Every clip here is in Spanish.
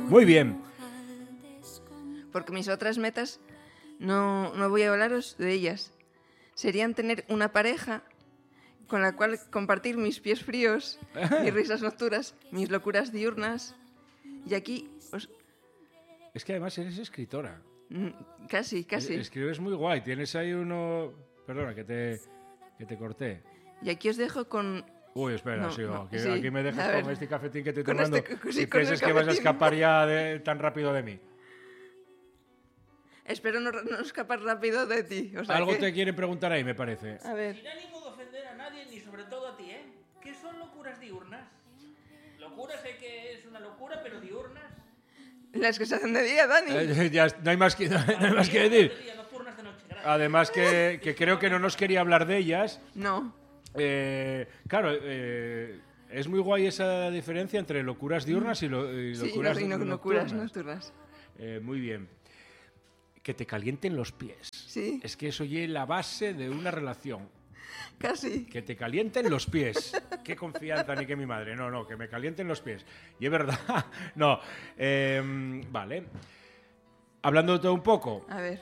Muy bien. Porque mis otras metas, no voy a hablaros de ellas. Serían tener una pareja con la cual compartir mis pies fríos, mis risas nocturnas, mis locuras diurnas. Y aquí, Es que además eres escritora. casi. Escribes muy guay. Tienes ahí uno... Perdona, que te corté. Y aquí os dejo con... Uy, espera, No, sigo. no, Que sí. aquí me dejas A ver. con este cafetín que estoy Con tomando. este- sí, Si con el piensas que vas a cafetín. escapar ya tan rápido de mí. Espero no escapar rápido de ti. O sea Algo que- te quieren preguntar ahí, me parece. A ver. Sin ánimo de ofender a nadie, ni sobre todo a ti, ¿eh? ¿Qué son locuras diurnas? Locuras sé que es una locura, pero diurnas... Las que se hacen de día, Dani. Ya, no hay más que decir. De día, nocturnas de noche, gracias. Además que creo que no nos quería hablar de ellas. No. Claro, es muy guay esa diferencia entre locuras diurnas y Sí, locuras locuras nocturnas. nocturnas. Muy bien. Que te calienten los pies. Sí, Es que eso es la base de una relación. casi. Que te calienten los pies. Qué confianza ni que mi madre. No, que me calienten los pies. Y es verdad. No. Vale. Hablando de todo un poco. A ver.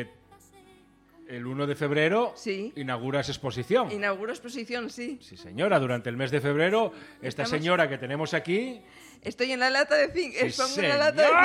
El 1 de febrero Sí. inauguras exposición. Inauguro exposición, sí. Sí, señora. Durante el mes de febrero, esta Estamos- señora que tenemos aquí... Estoy en la lata de zinc. ¡Sí, Expongo en la lata de zinc.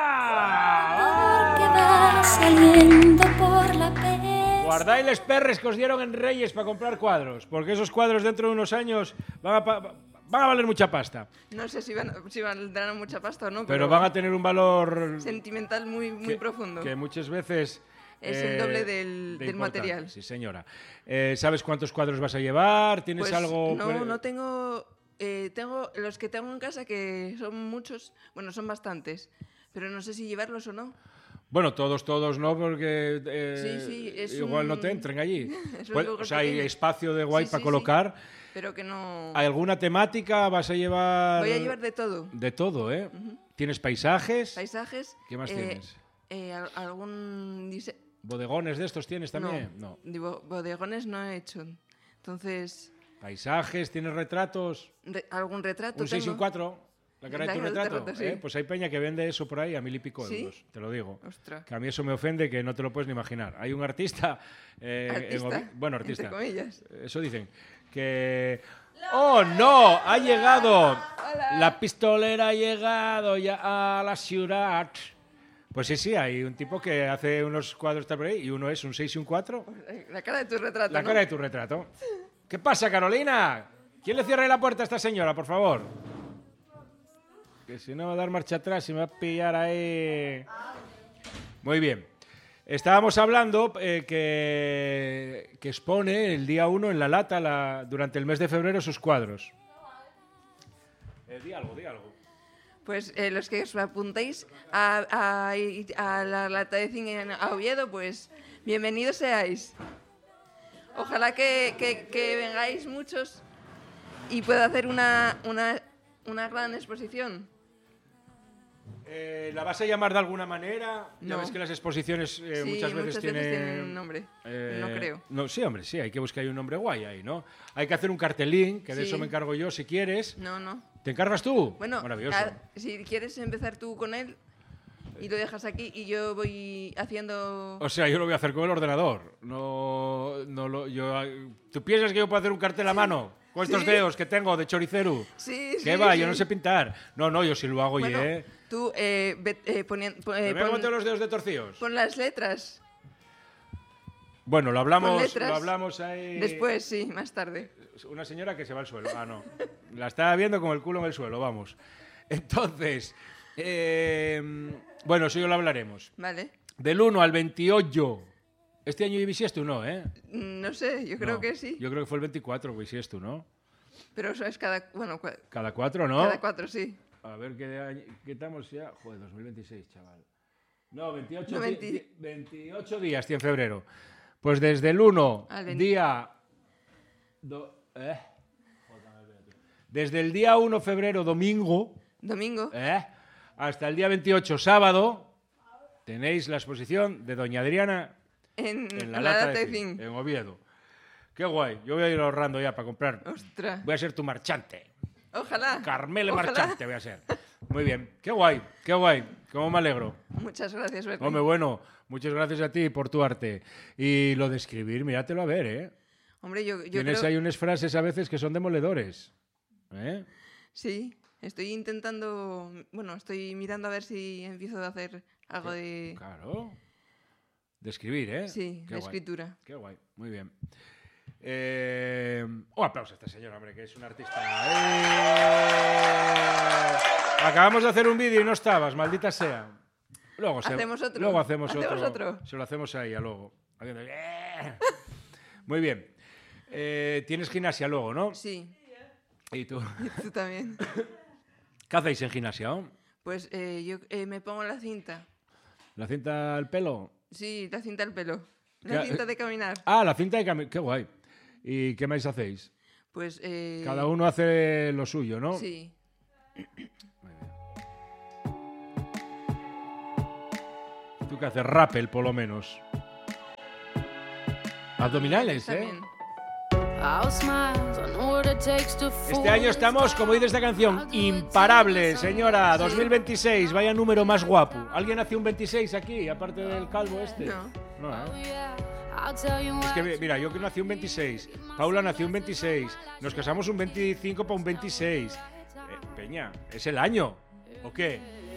señora! Que va saliendo por la pez. Guardáis los perres que os dieron en Reyes para comprar cuadros, porque esos cuadros dentro de unos años van a valer mucha pasta, No sé si valdrán mucha pasta o no, pero van a tener un valor sentimental muy que, profundo. que muchas veces Es el doble del importante. material. Sí, señora. ¿Sabes cuántos cuadros vas a llevar? ¿Tienes Pues algo? no tengo... tengo los que tengo en casa, que son muchos, bueno, son bastantes, pero no sé si llevarlos o no. Bueno, todos no, porque Sí, es igual no un- te entren allí. es un Pues, lugar o sea, hay pequeño. espacio de guay Sí, para sí, colocar. Pero que no... ¿Hay alguna temática? ¿Vas a llevar...? Voy a llevar de todo. De todo, ¿eh? ¿Tienes paisajes? Paisajes. ¿Qué más tienes? Algún diseño... ¿Bodegones de estos tienes también? No. Digo, bodegones no he hecho. Entonces, ¿Paisajes? ¿Tienes retratos? algún retrato ¿Un 6 y un tengo. 4? ¿La cara de tu La cara del retrato? retrato, sí. Pues hay peña que vende eso por ahí a 1.000 y pico ¿Sí? euros, te lo digo. Ostras. Que a mí eso me ofende, que no te lo puedes ni imaginar. Hay un artista... Artista, bueno, artista. entre comillas. Eso dicen. Que... ¡Oh, no! ¡Ha llegado! La pistolera ha llegado ya a la ciudad. Pues sí, hay un tipo que hace unos cuadros por ahí y uno es un 6 y un 4. La cara de tu retrato, La ¿no? cara de tu retrato. ¿Qué pasa, Carolina? ¿Quién le cierra la puerta a esta señora, por favor? Que si no va a dar marcha atrás y me va a pillar ahí. Muy bien. Estábamos hablando que expone el día 1 en La Lata durante el mes de febrero sus cuadros. Di algo. Pues los que os apuntéis a la lata de zinc en Oviedo, pues bienvenidos seáis. Ojalá que vengáis muchos y pueda hacer una gran exposición. ¿La vas a llamar de alguna manera? Ya No. ves que las exposiciones Sí, muchas veces tienen un nombre. No creo. No, sí, hombre, sí, hay que buscar ahí un nombre guay ahí, ¿no? Hay que hacer un cartelín, que de Sí. eso me encargo yo si quieres. No. ¿Te encargas tú? Bueno, Maravilloso. si quieres empezar tú con él y lo dejas aquí y yo voy haciendo... O sea, yo lo voy a hacer con el ordenador. ¿Tú piensas que yo puedo hacer un cartel a mano? Con estos Sí. dedos que tengo de choricero. Sí, ¿Qué sí, va? sí. Yo no sé pintar. No, yo sí lo hago, Bueno, oye. tú ¿Me cómo tengo los dedos de torcidos? pon las letras. Bueno, lo Pon hablamos, letras. lo hablamos ahí. Después, sí, más tarde. Una señora que se va al suelo. Ah, no. La estaba viendo con el culo en el suelo, vamos. Entonces, bueno, eso yo lo hablaremos. Vale. Del 1 al 28. Este año hay bisiesto, ¿no? No sé, yo creo No, que sí. Yo creo que fue el 24 bisiesto, ¿no? Pero eso es cada... Bueno, Cada 4, ¿no? cada 4, sí. A ver qué estamos ya. Joder, 2026, chaval. No, 28, No, 28 días tiene febrero. Pues desde el 1, Al 20. día... Desde el día 1 febrero, domingo, Domingo. hasta el día 28, sábado, tenéis la exposición de Doña Adriana En en la la lata lata de de zinc, zinc. en Oviedo. Qué guay. Yo voy a ir ahorrando ya para comprar. Ostras. Voy a ser tu marchante. Ojalá. Carmele Ojalá. marchante voy a ser. Muy bien. Qué guay, qué guay. Cómo me alegro. Muchas gracias, Bernie. Hombre, bueno, muchas gracias a ti por tu arte. Y lo de escribir, míratelo a ver, ¿eh? Hombre, yo Tienes creo... ahí unas frases a veces que son demoledores. ¿Eh? Sí, estoy intentando... Bueno, estoy mirando a ver si empiezo a hacer algo de... Claro. De escribir, ¿eh? Sí, Qué de guay. escritura. Qué guay, muy bien. Un aplauso a esta señora, hombre, que es una artista. Acabamos de hacer un vídeo y no estabas, maldita sea. Luego ¿Hacemos otro? Luego hacemos ¿Hacemos otro. otro? Se lo hacemos ahí, a luego. Muy bien. Tienes gimnasia luego, ¿no? Sí, ¿Y tú? y tú también. ¿Qué hacéis en gimnasia? ¿No? Pues yo me pongo la cinta. ¿La cinta al pelo? Sí, la cinta al pelo. La cinta de caminar. Ah, la cinta de caminar. Qué guay. ¿Y qué más hacéis? Pues... Cada uno hace lo suyo, ¿no? Sí. ¿Tú qué haces? Rappel, por lo menos. Abdominales, ¿eh? También. Este año estamos, como dice esta canción, imparable, señora. 2026, vaya número más guapo. ¿Alguien hace un 26 aquí, aparte del calvo este? No. No, ¿eh? Es que, mira, yo que nací un 26, Paula nació un 26, nos casamos un 25 para un 26. Peña, ¿es el año? ¿O qué?